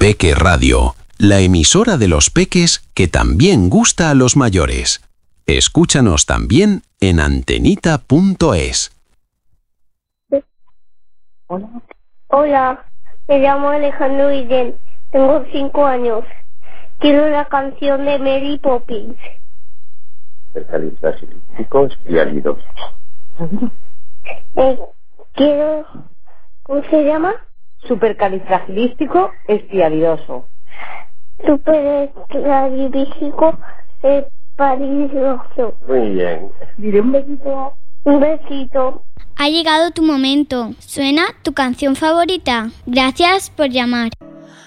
Peque Radio, la emisora de los peques que también gusta a los mayores. Escúchanos también en antenita.es. Hola, me llamo Alejandro Guillén, tengo 5 años. Quiero la canción de Mary Poppins. Supercalifragilístico espialidoso. Quiero... ¿Cómo se llama? Supercalifragilístico espialidoso. Supercalifragilístico espialidoso. Muy bien. Diré un besito. Un besito. Ha llegado tu momento. ¿Suena tu canción favorita? Gracias por llamar.